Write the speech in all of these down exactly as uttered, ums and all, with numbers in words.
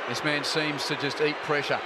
This man seems to just eat pressure.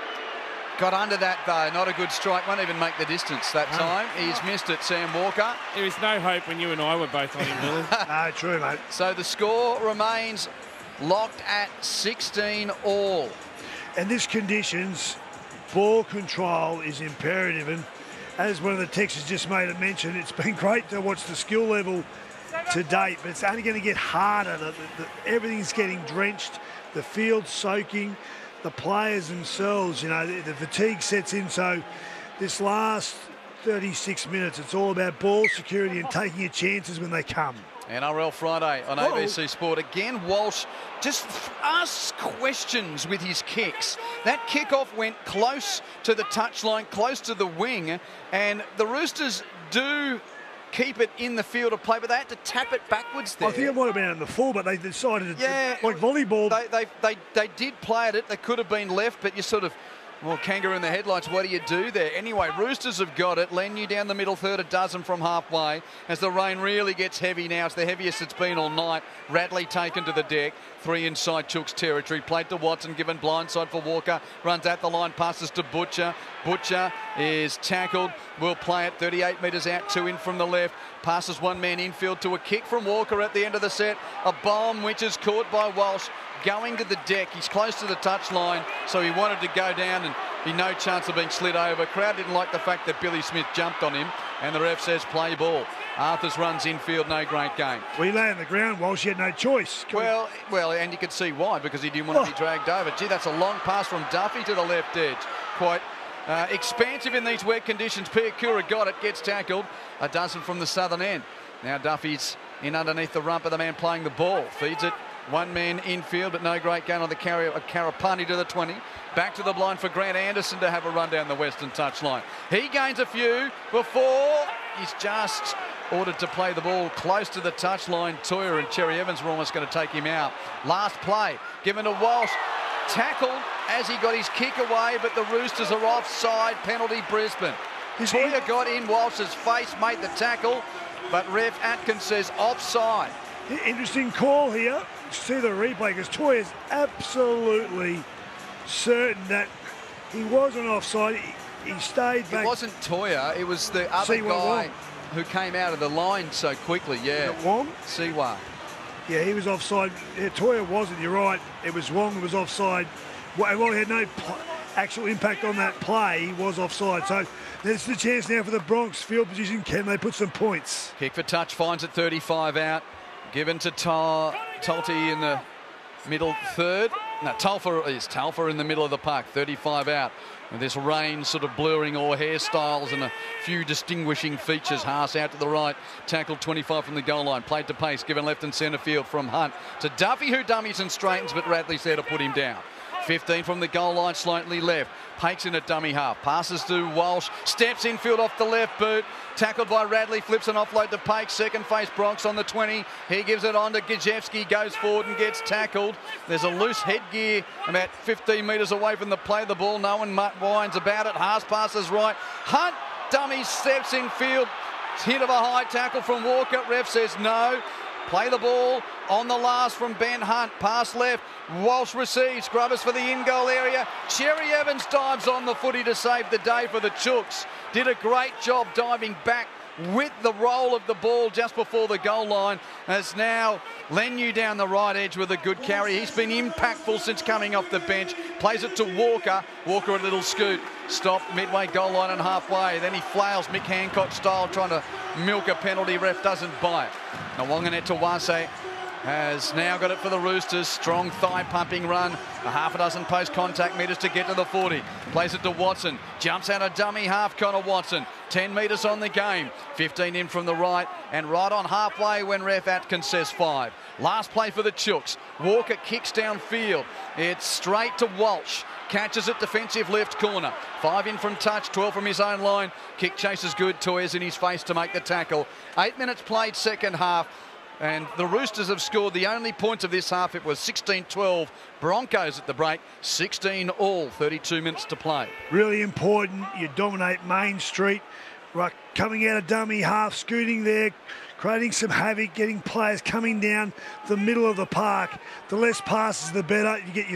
Got under that though, not a good strike, won't even make the distance that time. He's missed it, Sam Walker. There is no hope when you and I were both on him, Willie. No, true, mate. So the score remains locked at sixteen all. And this conditions, ball control is imperative. And as one of the texters just made it mention, it's been great to watch the skill level to date, but it's only going to get harder. The, the, the, everything's getting drenched, the field's soaking, the players themselves, you know, the, the fatigue sets in. So this last thirty-six minutes, it's all about ball security and taking your chances when they come. N R L Friday on Whoa. A B C Sport. Again, Walsh just asks questions with his kicks. That kickoff went close to the touchline, close to the wing, and the Roosters do keep it in the field of play, but they had to tap it backwards there. I think it might have been in the full, but they decided, yeah, to, like volleyball. They, they, they, they did play at it. They could have been left, but you sort of, well, kangaroo in the headlights, what do you do there? Anyway, Roosters have got it. Lennu down the middle third, a dozen from halfway. As the rain really gets heavy now, it's the heaviest it's been all night. Radley taken to the deck. Three inside Chook's territory. Played to Watson, given blindside for Walker. Runs at the line, passes to Butcher. Butcher is tackled. Will play it thirty-eight metres out, two in from the left. Passes one man infield to a kick from Walker at the end of the set. A bomb which is caught by Walsh. Going to the deck. He's close to the touchline, so he wanted to go down and be no chance of being slid over. Crowd didn't like the fact that Billy Smith jumped on him, and the ref says play ball. Arthurs runs infield, no great game. Well, he lay on the ground, Walsh, he had no choice. Come well, on. well, and you could see why, because he didn't want to Oh. be dragged over. Gee, that's a long pass from Duffy to the left edge. Quite uh, expansive in these wet conditions. Piakura got it, gets tackled. A dozen from the southern end. Now Duffy's in underneath the rump of the man playing the ball. Feeds it. One man infield, but no great gain on the carry of Karapani to the twenty. Back to the blind for Grant Anderson to have a run down the western touchline. He gains a few before he's just ordered to play the ball close to the touchline. Toyer and Cherry Evans were almost going to take him out. Last play given to Walsh. Tackled as he got his kick away, but the Roosters are offside. Penalty Brisbane. Toyer got in Walsh's face, made the tackle, but ref Atkins says offside. Interesting call here. See the replay, because Toy is absolutely certain that he wasn't offside. He, he stayed back. It wasn't Toyer, it was the other Siwa guy Wong. who came out of the line so quickly. Yeah, Was it Wong? Siwa. Yeah, he was offside. Yeah, Toyer wasn't, you're right. It was Wong who was offside. Well, while he had no pl- actual impact on that play, he was offside. So there's the chance now for the Bronx. Field position, can they put some points? Kick for touch, finds it thirty-five out. Given to Tal- Talty in the middle third. No, Talfa is Talfa in the middle of the park, thirty-five out. With this rain sort of blurring all hairstyles and a few distinguishing features. Haas out to the right, tackled twenty-five from the goal line. Played to pace, given left and centre field from Hunt to Duffy, who dummies and straightens, but Radley's there to put him down. fifteen from the goal line, slightly left. Pakes in a dummy half. Passes to Walsh. Steps infield off the left boot. Tackled by Radley. Flips an offload to Pakes. Second face Bronx on the twenty. He gives it on to Gajewski. Goes forward and gets tackled. There's a loose headgear about fifteen metres away from the play of the ball. No one whines about it. Haas passes right. Hunt dummy steps infield. Hit of a high tackle from Walker. Ref says no. Play the ball on the last from Ben Hunt. Pass left. Walsh receives. Grubbers for the in-goal area. Cherry Evans dives on the footy to save the day for the Chooks. Did a great job diving back with the roll of the ball just before the goal line. As now Lennu down the right edge with a good carry. He's been impactful since coming off the bench. Plays it to Walker. Walker a little scoot. Stop midway goal line and halfway. Then he flails Mick Hancock style, trying to milk a penalty. Ref doesn't buy it. Now Wanganette Tawase has now got it for the Roosters. Strong thigh pumping run. A half a dozen post contact metres to get to the forty. Plays it to Watson. Jumps out a dummy half. Connor Watson. ten metres on the game. fifteen in from the right. And right on halfway when ref Atkins says five. Last play for the Chooks. Walker kicks downfield. It's straight to Walsh. Catches it defensive left corner. Five in from touch, twelve from his own line. Kick chase is good. Toyer's in his face to make the tackle. Eight minutes played second half. And the Roosters have scored the only points of this half. It was sixteen twelve Broncos at the break. sixteen all, thirty-two minutes to play. Really important. You dominate Main Street. Right, coming out of dummy half, scooting there, creating some havoc, getting players coming down the middle of the park. The less passes, the better. You get your